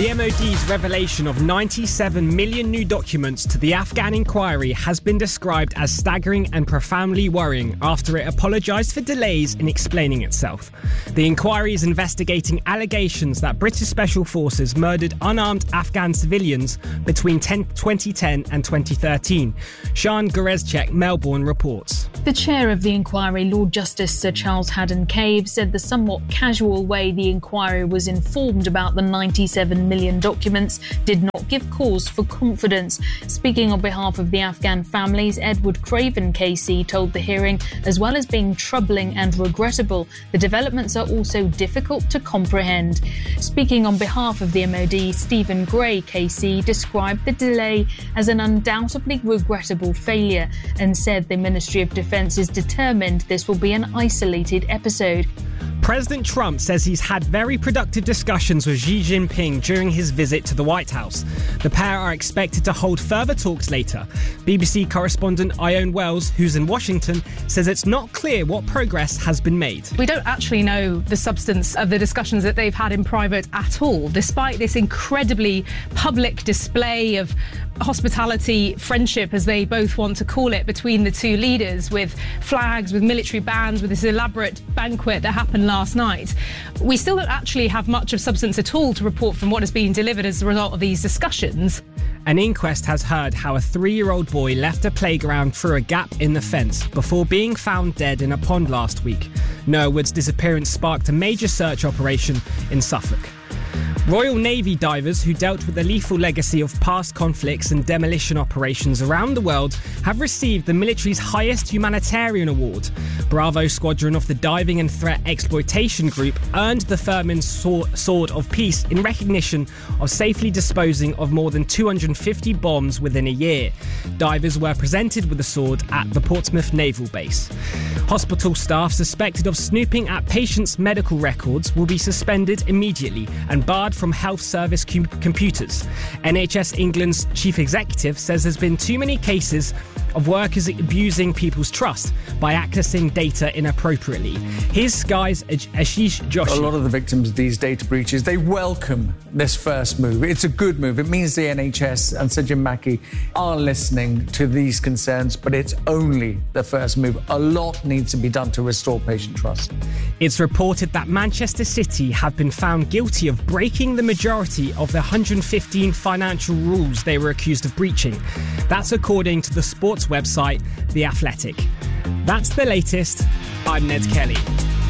The MOD's revelation of 97 million new documents to the Afghan inquiry has been described as staggering and profoundly worrying after it apologised for delays in explaining itself. The inquiry is investigating allegations that British Special Forces murdered unarmed Afghan civilians between 2010 and 2013. Sian Gorezchek, Melbourne, reports. The chair of the inquiry, Lord Justice Sir Charles Haddon-Cave, said the somewhat casual way the inquiry was informed about the 97 million documents did not give cause for confidence. Speaking on behalf of the Afghan families, Edward Craven KC told the hearing, as well as being troubling and regrettable, the developments are also difficult to comprehend. Speaking on behalf of the MOD, Stephen Gray KC described the delay as an undoubtedly regrettable failure and said the Ministry of Defence is determined this will be an isolated episode. President Trump says he's had very productive discussions with Xi Jinping during his visit to the White House. The pair are expected to hold further talks later. BBC correspondent Ione Wells, who's in Washington, says it's not clear what progress has been made. We don't actually know the substance of the discussions that they've had in private at all, despite this incredibly public display of hospitality, friendship, as they both want to call it, between the two leaders, with flags, with military bands, with this elaborate banquet that happened last night. We still don't actually have much of substance at all to report from what has been delivered as a result of these discussions. An inquest has heard how a 3-year-old boy left a playground through a gap in the fence before being found dead in a pond last week. Noah Wood's disappearance sparked a major search operation in Suffolk. Royal Navy divers who dealt with the lethal legacy of past conflicts and demolition operations around the world have received the military's highest humanitarian award. Bravo Squadron of the Diving and Threat Exploitation Group earned the Furman's Sword of Peace in recognition of safely disposing of more than 250 bombs within a year. Divers were presented with the sword at the Portsmouth Naval Base. Hospital staff suspected of snooping at patients' medical records will be suspended immediately and barred from health service computers. NHS England's chief executive says there's been too many cases of workers abusing people's trust by accessing data inappropriately. Here's Sky's Ashish Joshi. A lot of the victims of these data breaches, they welcome this first move. It's a good move. It means the NHS and Sir Jim Mackey are listening to these concerns, but it's only the first move. A lot needs to be done to restore patient trust. It's reported that Manchester City have been found guilty of breaking the majority of the 115 financial rules they were accused of breaching. That's according to the sports website The Athletic. That's the latest. I'm Ned Kelly.